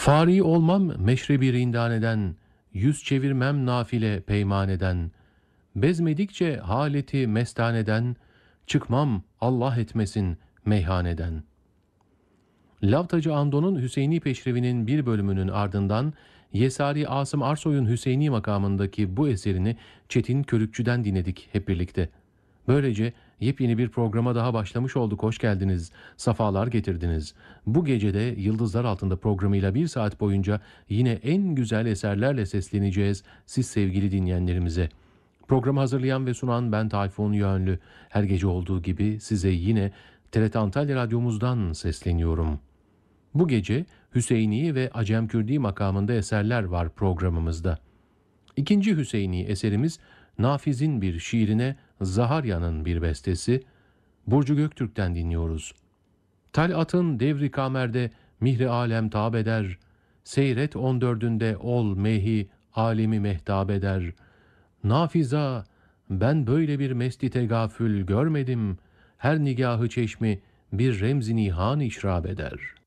Fari olmam meşrebi rindaneden, yüz çevirmem nafile peymaneden, bezmedikçe haleti mestaneden, çıkmam Allah etmesin meyhaneden. Lavtacı Ando'nun Hüseyini Peşrevi'nin bir bölümünün ardından Yesari Asım Arsoy'un Hüseyini makamındaki bu eserini Çetin Körükçü'den dinledik hep birlikte. Böylece yepyeni bir programa daha başlamış olduk. Hoş geldiniz, safalar getirdiniz. Bu gecede Yıldızlar Altında programıyla bir saat boyunca yine en güzel eserlerle sesleneceğiz siz sevgili dinleyenlerimize. Programı hazırlayan ve sunan ben Tayfun Yönlü. Her gece olduğu gibi size yine TRT Antalya Radyomuzdan sesleniyorum. Bu gece Hüseyini ve Acemkürdi makamında eserler var programımızda. İkinci Hüseyini eserimiz Nafiz'in bir şiirine Zaharya'nın bir bestesi. Burcu Göktürk'ten dinliyoruz. Talat'ın devri kamerde mihri alem tab eder. Seyret 14'ünde ol mehi alemi mehtab eder. Nafiza ben böyle bir mesti tegafül görmedim. Her nigahı çeşmi bir remzi nihan işrab eder.''